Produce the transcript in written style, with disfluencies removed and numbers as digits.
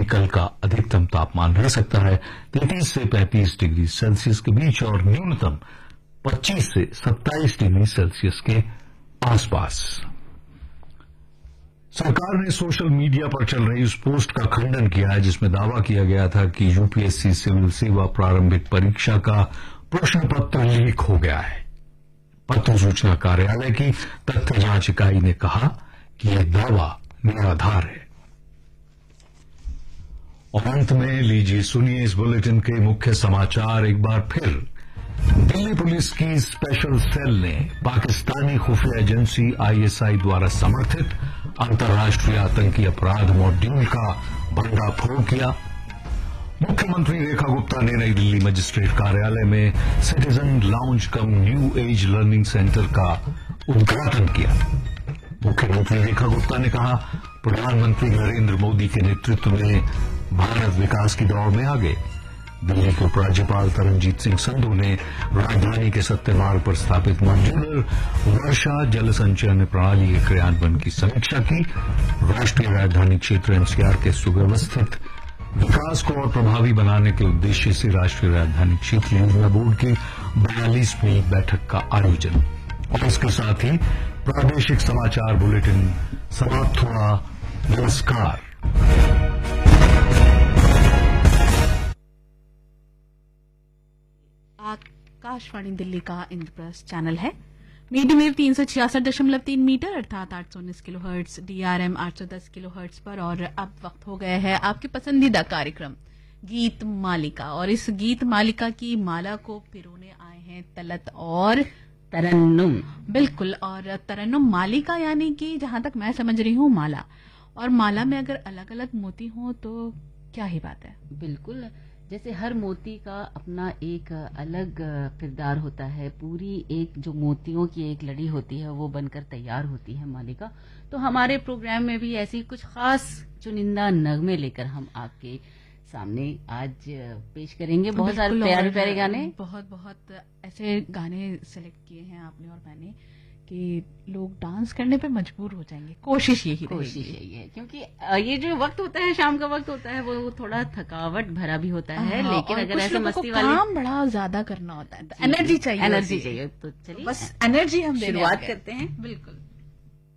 वहीं कल का अधिकतम तापमान रह सकता है 33 से 35 डिग्री सेल्सियस के बीच और न्यूनतम 25 से 27 डिग्री सेल्सियस के आसपास। सरकार ने सोशल मीडिया पर चल रही उस पोस्ट का खंडन किया है जिसमें दावा किया गया था कि यूपीएससी सिविल सेवा प्रारंभिक परीक्षा का प्रश्न पत्र लीक हो गया है। पत्र सूचना कार्यालय की तथ्य जांच इकाई ने कहा कि यह दावा निराधार है। और अंत में लीजिए सुनिए इस बुलेटिन के मुख्य समाचार एक बार फिर। दिल्ली पुलिस की स्पेशल सेल ने पाकिस्तानी खुफिया एजेंसी आईएसआई द्वारा समर्थित अंतर्राष्ट्रीय आतंकी अपराध मॉड्यूल का भंडाफोड़ किया। मुख्यमंत्री रेखा गुप्ता ने नई दिल्ली मजिस्ट्रेट कार्यालय में सिटीजन लाउंज कम न्यू एज लर्निंग सेंटर का उद्घाटन किया। मुख्यमंत्री रेखा गुप्ता ने कहा, प्रधानमंत्री नरेंद्र मोदी के नेतृत्व में भारत विकास की दौड़ में आगे। दिल्ली के उपराज्यपाल तरनजीत सिंह संधू ने राजधानी के सत्य मार्ग पर स्थापित मॉड्यूलर वर्षा जल संचयन प्रणाली के क्रियान्वयन की समीक्षा की। राष्ट्रीय राजधानी क्षेत्र एनसीआर के सुव्यवस्थित विकास को और प्रभावी बनाने के उद्देश्य से राष्ट्रीय राजधानी क्षेत्र योजना बोर्ड की 42वीं बैठक का आयोजन। और इसके साथ ही प्रादेशिक समाचार बुलेटिन समाप्त हुआ। नमस्कार। आकाशवाणी दिल्ली का इंद्रप्रस्थ चैनल है। मीडियम वेव 366.3 मीटर अर्थात 819 किलोहर्ट्ज, डीआरएम 810 किलोहर्ट्ज पर। और अब वक्त हो गया है आपके पसंदीदा कार्यक्रम गीत मालिका। और इस गीत मालिका की माला को पिरोने आए हैं तलत और तरन्नुम। बिल्कुल, और तरन्नुम मालिका यानी कि जहां तक मैं समझ रही हूं माला। और माला में अगर अलग अलग मोती हों तो क्या ही बात है। बिल्कुल, जैसे हर मोती का अपना एक अलग किरदार होता है। पूरी एक जो मोतियों की एक लड़ी होती है वो बनकर तैयार होती है मालिका। तो हमारे प्रोग्राम में भी ऐसी कुछ खास चुनिंदा नगमे लेकर हम आपके सामने आज पेश करेंगे। बहुत सारे प्यारे प्यारे गाने, बहुत ऐसे गाने सेलेक्ट किए हैं आपने और मैंने कि लोग डांस करने पे मजबूर हो जाएंगे। कोशिश यही है, क्योंकि ये जो वक्त होता है, शाम का वक्त होता है, वो थोड़ा थकावट भरा भी होता है। लेकिन अगर ऐसे मस्ती वाले काम बड़ा ज्यादा करना होता है तो एनर्जी चाहिए। तो चलिए बस एनर्जी हम शुरुआत करते हैं। बिल्कुल।